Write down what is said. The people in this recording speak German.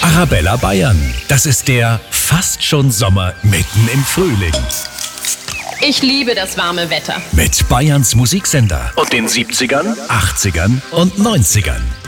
Arabella Bayern. Das ist der fast schon Sommer mitten im Frühling. Ich liebe das warme Wetter. Mit Bayerns Musiksender und den 70ern, 80ern und 90ern.